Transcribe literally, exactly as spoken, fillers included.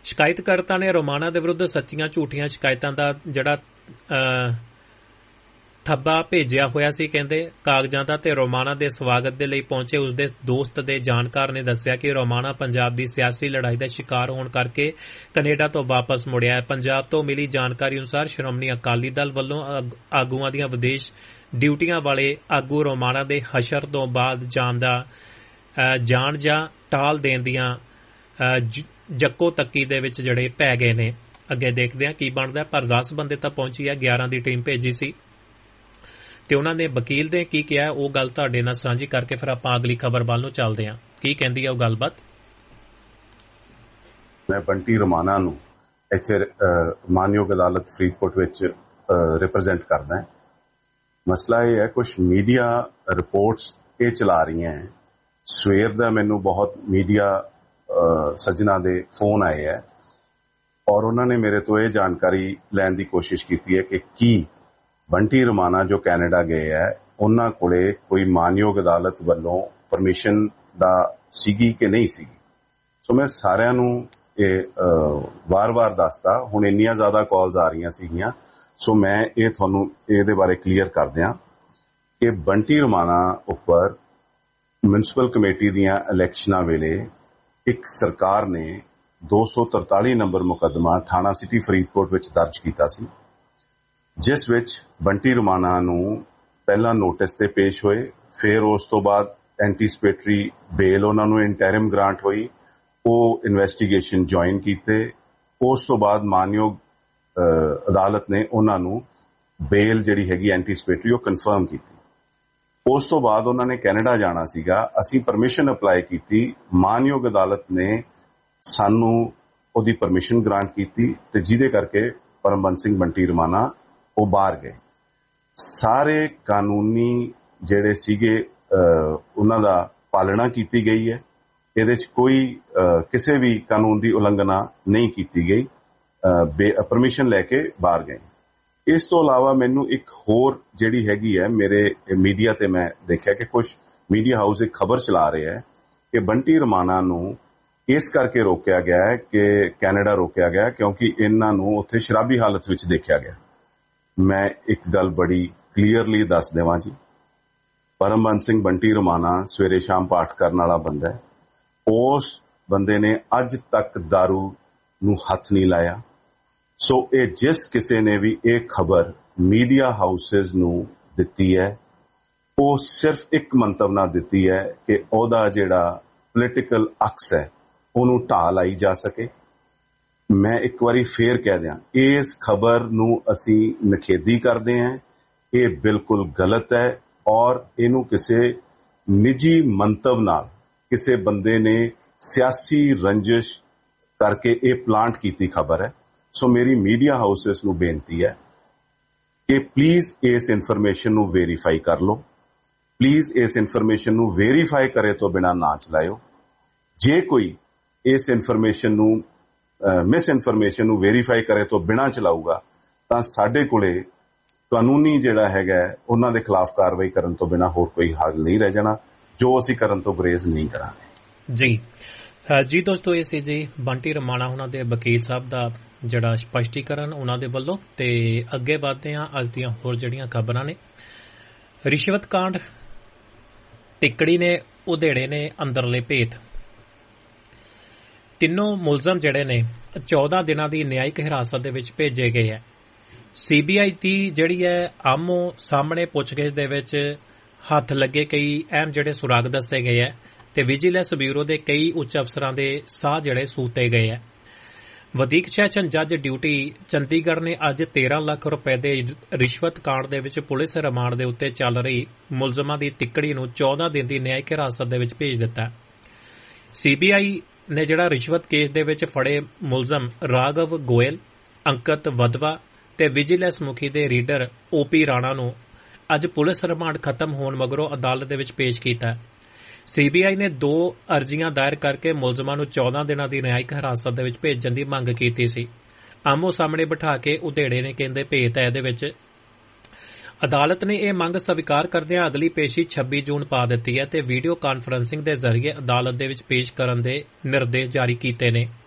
शिकायतकर्ता ने रोमाना के विरुद्ध सच्चियां झूठियां शिकायतां दा जिहड़ा थब्बा भेजिया होया सी। कहंदे कागजां दा ते रोमाना दे स्वागत दे लई पहुंचे उसदे दोस्त दे जानकार ने दस्सिया कि रोमाना पंजाब दी सियासी लड़ाई दा शिकार होण करके कनेडा तो वापस मुड़िया है। पंजाब तो मिली जानकारी अनुसार श्रोमणी अकाली दल वल्लों आगूआं दीआं विदेश ड्यूटियां वाले आगू रोमाना दे हशर तो बाद जान दा जान जां टाल देण दीआं जक्को तक्की दे विच जिहड़े पै गए ने। अगे देखदे हां की बनदा, पर दस बंदे तां पहुंची है, ग्यारह दी टीम भेजी सी ते उन्हां ने वकील ने की किहा ਉਹ ਗੱਲ ਤੁਹਾਡੇ ਨਾਲ ਸਾਂਝੀ ਕਰਕੇ ਫਿਰ ਆਪਾਂ ਅਗਲੀ ਖਬਰ ਵੱਲ ਨੂੰ ਚੱਲਦੇ ਹਾਂ। ਕੀ ਕਹਿੰਦੀ ਹੈ ਉਹ ਗੱਲਬਾਤ? ਮੈਂ ਬੰਟੀ ਰਮਾਣਾ ਨੂੰ ਇੱਥੇ ਮਾਨਯੋਗ ਅਦਾਲਤ ਫਰੀਦਕੋਟ ਵਿੱਚ ਰਿਪਰੈਜ਼ੈਂਟ ਕਰਦਾ ਹਾਂ। ਮਸਲਾ ਇਹ ਹੈ, ਕੁਝ ਮੀਡੀਆ ਰਿਪੋਰਟਸ ਇਹ ਚਲਾ ਰਹੀਆਂ ਹੈ। ਸਵੇਰ ਦਾ ਮੈਨੂੰ ਬਹੁਤ ਮੀਡੀਆ ਸੱਜਣਾ ਦੇ ਫੋਨ ਆਏ ਹੈ ਔਰ ਉਹਨਾਂ ਨੇ ਮੇਰੇ ਤੋਂ ਇਹ ਜਾਣਕਾਰੀ ਲੈਣ ਦੀ ਕੋਸ਼ਿਸ਼ ਕੀਤੀ ਹੈ ਕਿ ਕੀ ਬੰਟੀ ਰਮਾਣਾ ਜੋ ਕੈਨੇਡਾ ਗਏ ਹੈ ਉਹਨਾਂ ਕੋਲੇ ਕੋਈ ਮਾਨਯੋਗ ਅਦਾਲਤ ਵੱਲੋਂ ਪਰਮਿਸ਼ਨ ਦਾ ਸੀਗੀ ਕਿ ਨਹੀਂ ਸੀਗੀ। ਸੋ ਮੈਂ ਸਾਰਿਆਂ ਨੂੰ ਇਹ ਵਾਰ-ਵਾਰ ਦੱਸਦਾ, ਹੁਣ ਇੰਨੀਆਂ ਜ਼ਿਆਦਾ ਕਾਲਸ ਆ ਰਹੀਆਂ ਸੀਗੀਆਂ, ਸੋ ਮੈਂ ਇਹ ਤੁਹਾਨੂੰ ਇਹਦੇ ਬਾਰੇ ਕਲੀਅਰ ਕਰ ਦਿਆਂ ਕਿ ਬੰਟੀ ਰਮਾਣਾ ਉੱਪਰ ਮਿਊਨਿਸਪਲ ਕਮੇਟੀ ਦੀਆਂ ਇਲੈਕਸ਼ਨਾਂ ਵੇਲੇ ਇੱਕ ਸਰਕਾਰ ਨੇ ਦੋ ਸੌ ਤਰਤਾਲੀ ਨੰਬਰ ਮੁਕੱਦਮਾ ਥਾਣਾ ਸਿਟੀ ਫਰੀਦਕੋਟ ਵਿੱਚ ਦਰਜ ਕੀਤਾ ਸੀ, ਜਿਸ ਵਿੱਚ ਬੰਟੀ ਰਮਾਣਾ ਨੂੰ ਪਹਿਲਾਂ ਨੋਟਿਸ ਤੇ ਪੇਸ਼ ਹੋਏ, ਫਿਰ ਉਸ ਤੋਂ ਬਾਅਦ ਐਂਟੀਸਪੇਟਰੀ ਬੇਲ ਉਹਨਾਂ ਨੂੰ ਇੰਟੈਰਿਮ ਗ੍ਰਾਂਟ ਹੋਈ, ਉਹ ਇਨਵੈਸਟੀਗੇਸ਼ਨ ਜੁਆਇਨ ਕੀਤੇ। ਉਸ ਤੋਂ ਬਾਅਦ ਮਾਨਯੋਗ ਅਦਾਲਤ ਨੇ ਉਹਨਾਂ ਨੂੰ ਬੇਲ ਜਿਹੜੀ ਹੈਗੀ ਐਂਟੀਸਪੇਟਰੀ ਉਹ ਕਨਫਰਮ ਕੀਤੀ। ਉਸ ਤੋਂ ਬਾਅਦ ਉਹਨਾਂ ਨੇ ਕੈਨੇਡਾ ਜਾਣਾ ਸੀਗਾ, ਅਸੀਂ ਪਰਮਿਸ਼ਨ ਅਪਲਾਈ ਕੀਤੀ, ਮਾਨਯੋਗ ਅਦਾਲਤ ਨੇ ਸਾਨੂੰ ਉਹਦੀ ਪਰਮਿਸ਼ਨ ਗ੍ਰਾਂਟ ਕੀਤੀ ਤੇ ਜਿਹਦੇ ਕਰਕੇ ਪਰਮਬੰਸ ਸਿੰਘ ਬੰਟੀ ਰਮਾਣਾ ਉਹ ਬਾਹਰ ਗਏ। ਸਾਰੇ ਕਾਨੂੰਨੀ ਜਿਹੜੇ ਸੀਗੇ ਉਹਨਾਂ ਦਾ ਪਾਲਣਾ ਕੀਤੀ ਗਈ ਹੈ, ਇਹਦੇ 'ਚ ਕੋਈ ਕਿਸੇ ਵੀ ਕਾਨੂੰਨ ਦੀ ਉਲੰਘਣਾ ਨਹੀਂ ਕੀਤੀ ਗਈ, ਪਰਮਿਸ਼ਨ ਲੈ ਕੇ ਬਾਹਰ ਗਏ। ਇਸ ਤੋਂ ਇਲਾਵਾ ਮੈਨੂੰ ਇੱਕ ਹੋਰ ਜਿਹੜੀ ਹੈਗੀ ਹੈ, ਮੇਰੇ ਮੀਡੀਆ ਤੇ ਮੈਂ ਦੇਖਿਆ ਕਿ ਕੁਝ ਮੀਡੀਆ ਹਾਊਸ ਇੱਕ ਖਬਰ ਚਲਾ ਰਹੇ ਹੈ ਕਿ ਬੰਟੀ ਰਮਾਣਾ ਨੂੰ ਇਸ ਕਰਕੇ ਰੋਕਿਆ ਗਿਆ ਹੈ ਕਿ ਕੈਨੇਡਾ ਰੋਕਿਆ ਗਿਆ ਕਿਉਂਕਿ ਇਹਨਾਂ ਨੂੰ ਉੱਥੇ ਸ਼ਰਾਬੀ ਹਾਲਤ ਵਿੱਚ ਦੇਖਿਆ ਗਿਆ। ਮੈਂ ਇੱਕ ਗੱਲ ਬੜੀ ਕਲੀਅਰਲੀ ਦੱਸ ਦੇਵਾਂ ਜੀ, ਪਰਮਬੰਸ ਸਿੰਘ ਬੰਟੀ ਰਮਾਣਾ ਸਵੇਰੇ ਸ਼ਾਮ ਪਾਠ ਕਰਨ ਵਾਲਾ ਬੰਦਾ ਹੈ। ਉਸ ਬੰਦੇ ਨੇ ਅੱਜ ਤੱਕ ਦਾਰੂ ਨੂੰ ਹੱਥ ਨਹੀਂ ਲਾਇਆ। ਸੋ ਇਹ ਜਿਸ ਕਿਸੇ ਨੇ ਵੀ ਇਹ ਖਬਰ ਮੀਡੀਆ ਹਾਊਸਿਸ ਨੂੰ ਦਿੱਤੀ ਹੈ, ਉਹ ਸਿਰਫ ਇੱਕ ਮੰਤਵ ਨਾਲ ਦਿੱਤੀ ਹੈ ਕਿ ਉਹਦਾ ਜਿਹੜਾ ਪੋਲੀਟੀਕਲ ਅਕਸ ਹੈ ਉਹਨੂੰ ਢਾਹ ਲਾਈ ਜਾ ਸਕੇ। ਮੈਂ ਇੱਕ ਵਾਰੀ ਫੇਰ ਕਹਿ ਦਿਆਂ, ਇਸ ਖਬਰ ਨੂੰ ਅਸੀਂ ਨਿਖੇਧੀ ਕਰਦੇ ਹਾਂ, ਇਹ ਬਿਲਕੁਲ ਗਲਤ ਹੈ ਔਰ ਇਹਨੂੰ ਕਿਸੇ ਨਿੱਜੀ ਮੰਤਵ ਨਾਲ ਕਿਸੇ ਬੰਦੇ ਨੇ ਸਿਆਸੀ ਰੰਜਿਸ਼ ਕਰਕੇ ਇਹ ਪਲਾਂਟ ਕੀਤੀ ਖਬਰ ਹੈ। ਸੋ ਮੇਰੀ ਮੀਡੀਆ ਹਾਊਸਿਸ ਨੂੰ ਬੇਨਤੀ ਹੈ ਕਿ ਪਲੀਜ਼ ਇਸ ਇਨਫੋਰਮੇਸ਼ਨ ਨੂੰ ਵੈਰੀਫਾਈ ਕਰ ਲਓ, ਪਲੀਜ਼ ਇਸ ਇਨਫੋਰਮੇਸ਼ਨ ਨੂੰ ਵੈਰੀਫਾਈ ਕਰੇ ਤੋਂ ਬਿਨਾਂ ਨਾ ਚਲਾਇਓ। ਜੇ ਕੋਈ ਇਸ ਇਨਫੋਰਮੇਸ਼ਨ ਨੂੰ ਮਿਸ ਇਨਫੋਰਮੇਸ਼ਨ ਨੂੰ ਵੈਰੀਫਾਈ ਕਰੇ ਤੋਂ ਬਿਨਾਂ ਚਲਾਊਗਾ ਤਾਂ ਸਾਡੇ ਕੋਲੇ ਕਾਨੂੰਨੀ ਜਿਹੜਾ ਹੈਗਾ ਉਹਨਾਂ ਦੇ ਖਿਲਾਫ ਕਾਰਵਾਈ ਕਰਨ ਤੋਂ ਬਿਨਾਂ ਹੋਰ ਕੋਈ ਹੱਲ ਨਹੀਂ ਰਹਿ ਜਾਣਾ, ਜੋ ਅਸੀਂ ਕਰਨ ਤੋਂ ਗੁਰੇਜ਼ ਨਹੀਂ ਕਰਾਂਗੇ। ਜੀ ਜੀ ਦੋਸਤੋ, ਇਹ ਸੀ ਜੀ ਬੰਟੀ ਰਮਾਣਾ ਉਹਨਾਂ ਦੇ ਵਕੀਲ ਸਾਹਿਬ ਦਾ ਜਿਹੜਾ ਸਪਸ਼ਟੀਕਰਨ ਉਹਨਾਂ ਦੇ ਵੱਲੋਂ। ਤੇ ਅੱਗੇ ਵਧਦੇ ਹਾਂ ਅੱਜ ਦੀਆਂ ਹੋਰ ਜਿਹੜੀਆਂ ਖਬਰਾਂ ਨੇ। ਰਿਸ਼ਵਤ ਕਾਂਡ, ਤਿੱਕੜੀ ਨੇ ਉਧੇੜੇ ਨੇ ਅੰਦਰਲੇ ਭੇਤ। ਤਿੰਨੋਂ ਮੁਲਜ਼ਮ ਜਿਹੜੇ ਨੇ ਚੌਦਾਂ ਦਿਨਾਂ ਦੀ ਨਿਆਇਕ ਹਿਰਾਸਤ ਦੇ ਵਿੱਚ ਭੇਜੇ ਗਏ ਹੈ। ਸੀਬੀਆਈ ਦੀ ਜਿਹੜੀ ਹੈ ਆਮੋ ਸਾਹਮਣੇ ਪੁੱਛਗਿੱਛ ਦੇ ਵਿੱਚ ਹੱਥ ਲੱਗੇ ਕਈ ਅਹਿਮ ਜਿਹੜੇ ਸੁਰਾਗ ਦੱਸੇ ਗਏ ਹੈ ਤੇ ਵਿਜੀਲੈਂਸ ਬਿਊਰੋ ਦੇ ਕਈ ਉੱਚ ਅਫਸਰਾਂ ਦੇ ਸਾਹ ਜਿਹੜੇ ਸੂਤੇ ਗਏ ਹੈ। ਵਧੀਕ ਸੈਸ਼ਨ ਜੱਜ ਡਿਊਟੀ ਚੰਡੀਗੜ੍ਹ ਨੇ ਅੱਜ ਤੇਰਾਂ ਲੱਖ ਰੁਪਏ ਦੇ ਰਿਸ਼ਵਤ ਕਾਂਡ ਦੇ ਵਿੱਚ ਪੁਲਿਸ ਰਿਮਾਂਡ ਦੇ ਉੱਤੇ ਚੱਲ ਰਹੀ ਮੁਲਜ਼ਮਾਂ ਦੀ ਤਿੱਕੜੀ ਨੂੰ ਚੌਦਾਂ ਦਿਨ ਦੀ ਨਿਆਇਕ ਹਿਰਾਸਤ ਦੇ ਵਿੱਚ ਭੇਜ ਦਿੱਤਾ। ਸੀਬੀਆਈ ਨੇ ਜਿਹੜਾ ਰਿਸ਼ਵਤ ਕੇਸ ਦੇ ਵਿੱਚ ਫੜੇ ਮੁਲਜ਼ਮ ਰਾਘਵ ਗੋਇਲ, ਅੰਕਤ ਵਧਵਾ ਤੇ ਵਿਜੀਲੈਂਸ ਮੁਖੀ ਦੇ ਰੀਡਰ ਓਪੀ ਰਾਣਾ ਨੂੰ ਅੱਜ ਪੁਲਿਸ ਰਿਮਾਂਡ ਖਤਮ ਹੋਣ ਮਗਰੋਂ ਅਦਾਲਤ ਦੇ ਵਿੱਚ ਪੇਸ਼ ਕੀਤਾ। ਸੀਬੀਆਈ ਨੇ ਦੋ ਅਰਜ਼ੀਆਂ ਦਾਇਰ ਕਰਕੇ ਮੁਲਜ਼ਮਾਂ ਨੂੰ ਚੌਦਾਂ ਦਿਨਾਂ ਦੀ ਨਿਆਇਕ ਹਿਰਾਸਤ ਦੇ ਵਿੱਚ ਭੇਜਣ ਦੀ ਮੰਗ ਕੀਤੀ ਸੀ। ਆਮੋ ਸਾਹਮਣੇ ਬਿਠਾ ਕੇ ਉਧੇੜੇ ਨੇ ਕਹਿੰਦੇ ਭੇਤ ਹੈ ਇਹਦੇ ਵਿੱਚ। ਅਦਾਲਤ ਨੇ ਇਹ ਮੰਗ ਸਵੀਕਾਰ ਕਰਦਿਆਂ ਅਗਲੀ ਪੇਸ਼ੀ ਛੱਬੀ ਜੂਨ ਪਾ ਦਿੱਤੀ ਹੈ ਤੇ ਵੀਡੀਓ ਕਾਨਫਰੰਸਿੰਗ ਦੇ ਜ਼ਰੀਏ ਅਦਾਲਤ ਦੇ ਵਿੱਚ ਪੇਸ਼ ਕਰਨ ਦੇ ਨਿਰਦੇਸ਼ ਜਾਰੀ ਕੀਤੇ ਨੇ।